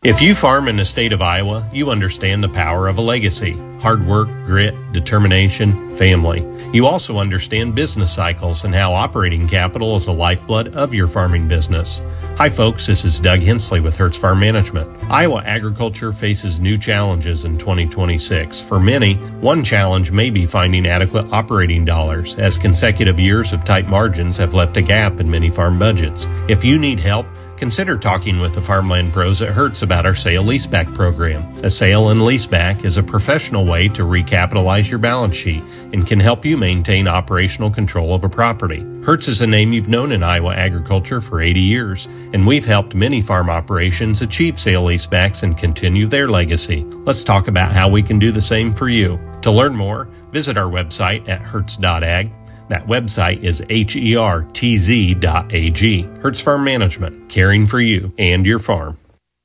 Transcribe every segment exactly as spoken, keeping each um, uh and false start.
If you farm in the state of Iowa, you understand the power of a legacy. Hard work, grit, determination, family. You also understand business cycles and how operating capital is the lifeblood of your farming business. Hi folks, this is Doug Hensley with Hertz Farm Management. Iowa agriculture faces new challenges in twenty twenty-six. For many, one challenge may be finding adequate operating dollars, as consecutive years of tight margins have left a gap in many farm budgets. If you need help, consider talking with the farmland pros at Hertz about our sale leaseback program. A sale and leaseback is a professional way to recapitalize your balance sheet and can help you maintain operational control of a property. Hertz is a name you've known in Iowa agriculture for eighty years, and we've helped many farm operations achieve sale leasebacks and continue their legacy. Let's talk about how we can do the same for you. To learn more, visit our website at hertz dot ag. That website is H E R T Z dot A G. Hertz Farm Management, caring for you and your farm.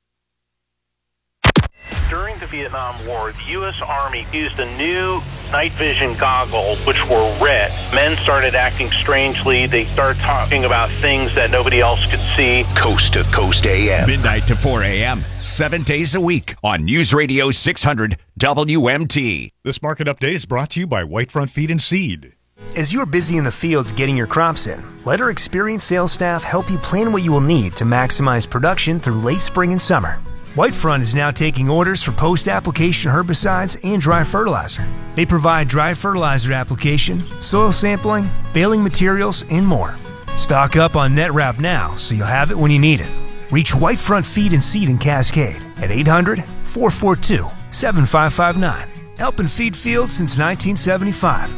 During the Vietnam War, the U S Army used a new night vision goggle, which were red. Men started acting strangely. They started talking about things that nobody else could see. Coast to Coast A M. Midnight to four a.m., seven days a week on News Radio six hundred W M T. This market update is brought to you by Whitefront Feed and Seed. As you're busy in the fields getting your crops in, let our experienced sales staff help you plan what you will need to maximize production through late spring and summer. Whitefront is now taking orders for post-application herbicides and dry fertilizer. They provide dry fertilizer application, soil sampling, baling materials, and more. Stock up on NetWrap now so you'll have it when you need it. Reach Whitefront Feed and Seed in Cascade at eight hundred, four four two, seven five five nine. Helping feed fields since nineteen seventy-five.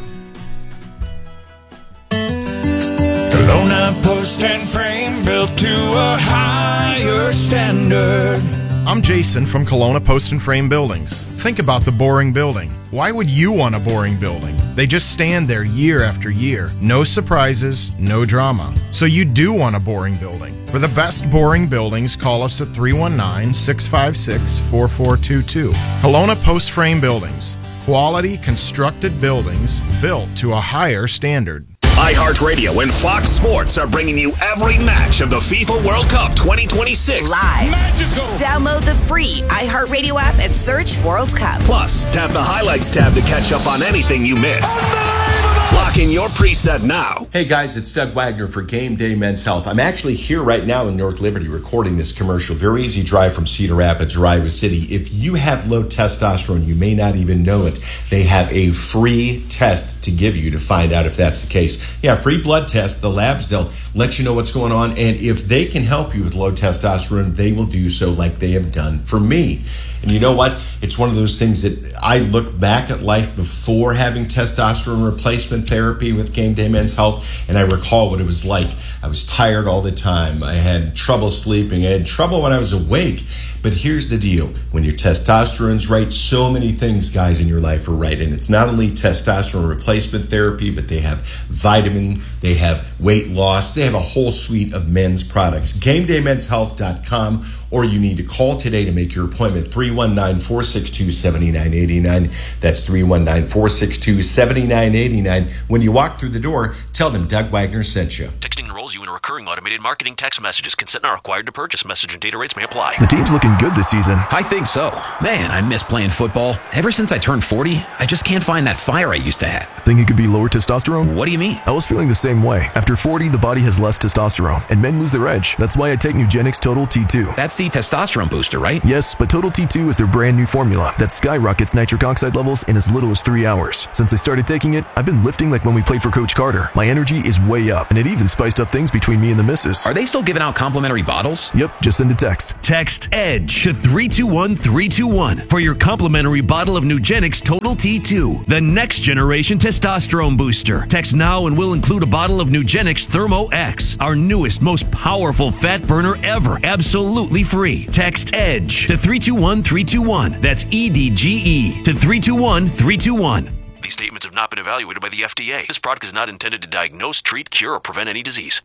Kelowna Post and Frame, built to a higher standard. I'm Jason from Kelowna Post and Frame Buildings. Think about the boring building. Why would you want a boring building? They just stand there year after year. No surprises, no drama. So you do want a boring building. For the best boring buildings, call us at three one nine, six five six, four four two two. Kelowna Post Frame Buildings. Quality constructed buildings built to a higher standard. iHeartRadio and Fox Sports are bringing you every match of the FIFA World Cup twenty twenty-six. Live. Magical. Download the free iHeartRadio app and search World Cup. Plus, tap the Highlights tab to catch up on anything you missed. Lock in your preset now. Hey guys, it's Doug Wagner for Game Day Men's Health. I'm actually here right now in North Liberty recording this commercial. Very easy drive from Cedar Rapids or Iowa City. If you have low testosterone, you may not even know it. They have a free test to give you to find out if that's the case. Yeah, free blood test. The labs, they'll let you know what's going on. And if they can help you with low testosterone, they will do so like they have done for me. And you know what? It's one of those things that I look back at life before having testosterone replacement therapy with Game Day Men's Health, and I recall what it was like. I was tired all the time. I had trouble sleeping. I had trouble when I was awake. But here's the deal. When your testosterone's right, so many things, guys, in your life are right. And it's not only testosterone replacement therapy, but they have vitamin, they have weight loss, they have a whole suite of men's products. game day men's health dot com, or you need to call today to make your appointment, three one nine, four six two, seven nine eight nine. That's three one nine, four six two, seven nine eight nine. When you walk through the door, tell them Doug Wagner sent you. Texting enrolls you in a recurring automated marketing text messages. Consent not required to purchase. Message and data rates may apply. The team's looking good this season. I think so. Man, I miss playing football. Ever since I turned forty, I just can't find that fire I used to have. Think it could be lower testosterone? What do you mean? I was feeling the same way. After forty, the body has less testosterone, and men lose their edge. That's why I take Nugenix Total T two. That's the testosterone booster, right? Yes, but Total T two is their brand new formula that skyrockets nitric oxide levels in as little as three hours. Since I started taking it, I've been lifting like when we played for Coach Carter. My energy is way up, and it even spiced up things between me and the missus. Are they still giving out complimentary bottles? Yep, just send a text. Text EDGE to three two one three two one for your complimentary bottle of Nugenix Total T two, the next generation testosterone booster. Text now and we'll include a bottle of Nugenix Thermo X, our newest, most powerful fat burner ever, absolutely free. Text EDGE to three two one three two one. That's E D G E to three two one three two one. These statements have not been evaluated by the F D A. This product is not intended to diagnose, treat, cure, or prevent any disease.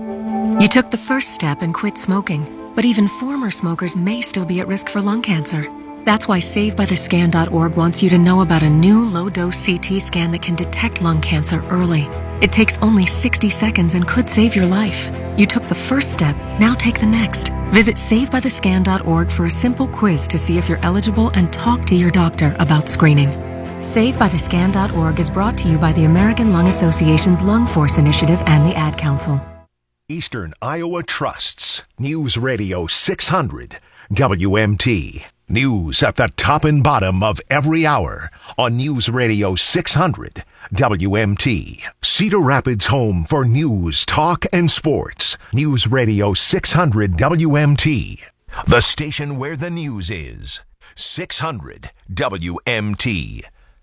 You took the first step and quit smoking, but even former smokers may still be at risk for lung cancer. That's why save by the scan dot org wants you to know about a new low-dose C T scan that can detect lung cancer early. It takes only sixty seconds and could save your life. You took the first step, now take the next. Visit save by the scan dot org for a simple quiz to see if you're eligible and talk to your doctor about screening. save by the scan dot org is brought to you by the American Lung Association's Lung Force Initiative and the Ad Council. Eastern Iowa Trusts, News Radio six hundred, W M T. News at the top and bottom of every hour on News Radio six hundred, W M T. Cedar Rapids' home for news, talk, and sports. News Radio six hundred W M T. The station where the news is. six hundred W M T.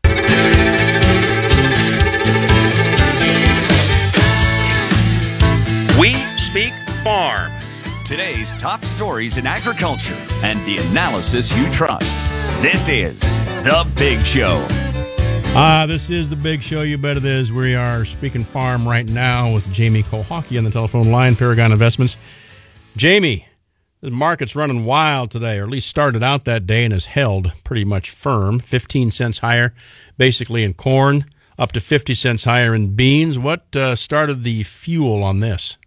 We Speak Farm. Today's top stories in agriculture and the analysis you trust. This is The Big Show. Ah, uh, this is The Big Show. You bet it is. We are speaking farm right now with Jamie Kohaki on the telephone line, Paragon Investments. Jamie, the market's running wild today, or at least started out that day and has held pretty much firm. fifteen cents higher, basically in corn, up to fifty cents higher in beans. What uh, started the fuel on this?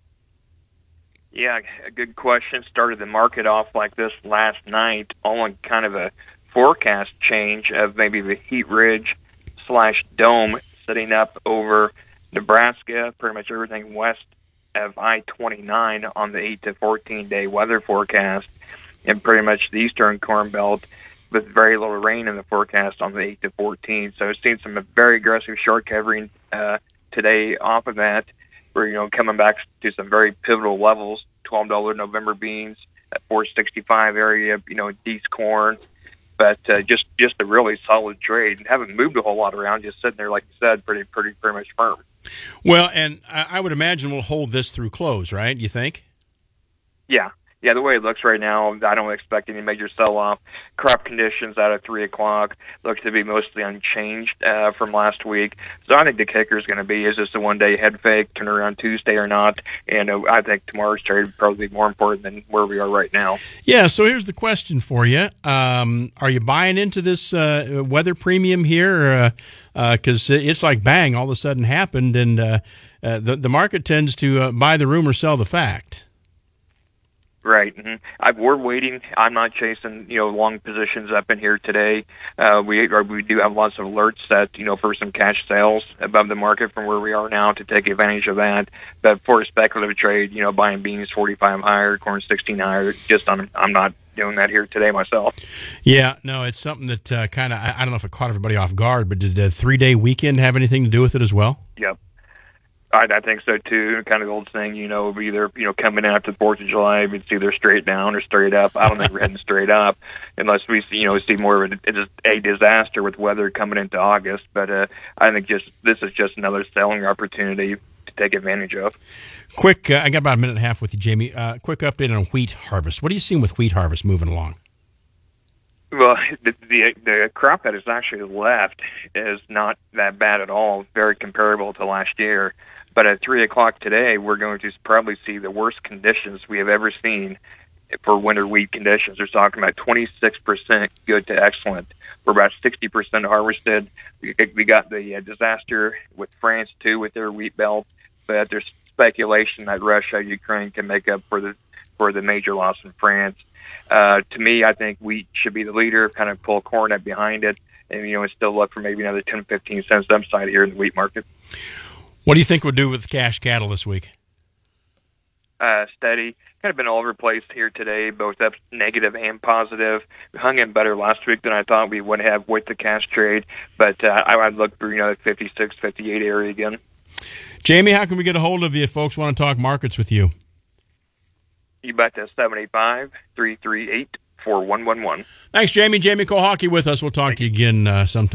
Yeah, a good question. Started the market off like this last night, all on kind of a forecast change of maybe the heat ridge slash dome sitting up over Nebraska, pretty much everything west of I twenty-nine on the eight to fourteen day weather forecast, and pretty much the eastern Corn Belt with very little rain in the forecast on the eight to fourteen. So we've seen some very aggressive short covering uh, today off of that. We're, you know, coming back to some very pivotal levels, twelve dollars November beans at four sixty-five area, you know, Dees corn. But uh, just just a really solid trade. And haven't moved a whole lot around, just sitting there, like you said, pretty pretty pretty much firm. Well, and I would imagine we'll hold this through close, right? You think? Yeah. Yeah, the way it looks right now, I don't expect any major sell-off. Crop conditions out at three o'clock looks to be mostly unchanged uh, from last week. So I think the kicker is going to be, is this a one-day head fake, turn around Tuesday or not? And uh, I think tomorrow's trade would probably be more important than where we are right now. Yeah, so here's the question for you. Um, are you buying into this uh, weather premium here? Because uh, uh, it's like bang, all of a sudden happened, and uh, uh, the, the market tends to uh, buy the rumor, sell the fact. Right. Mm-hmm. I, we're waiting. I'm not chasing, you know, long positions up in here today. Uh, we or we do have lots of alerts set, you know, for some cash sales above the market from where we are now to take advantage of that. But for a speculative trade, you know, buying beans forty-five higher, corn sixteen higher, just I'm, I'm not doing that here today myself. Yeah, no, it's something that uh, kind of, I, I don't know if it caught everybody off guard, but did the three-day weekend have anything to do with it as well? Yep. I, I think so too. Kind of the old saying, you know, either, you know, coming in after the Fourth of July, it's either straight down or straight up. I don't think we're heading straight up unless we, see, you know, see more of a, a disaster with weather coming into August. But uh, I think just this is just another selling opportunity to take advantage of. Quick, uh, I got about a minute and a half with you, Jamie. Uh, quick update on wheat harvest. What are you seeing with wheat harvest moving along? Well, the, the the crop that is actually left is not that bad at all. Very comparable to last year. But at three o'clock today, we're going to probably see the worst conditions we have ever seen for winter wheat conditions. They're talking about twenty-six percent good to excellent. We're about sixty percent harvested. We, we got the uh, disaster with France, too, with their wheat belt. But there's speculation that Russia, Ukraine can make up for the for the major loss in France. Uh, to me, I think wheat should be the leader, kind of pull corn up behind it, and, you know, and still look for maybe another ten, fifteen cents upside here in the wheat market. What do you think we'll do with cash cattle this week? Uh, steady. Kind of been all over the place here today, both up negative and positive. We hung in better last week than I thought we would have with the cash trade, but uh, I would look for, you know, the fifty-six, fifty-eight area again. Jamie, how can we get a hold of you if folks want to talk markets with you? You bet. That's seven eight five, three three eight, four one one one. Thanks, Jamie. Jamie Kohaki with us. We'll talk Thank to you again uh, sometime.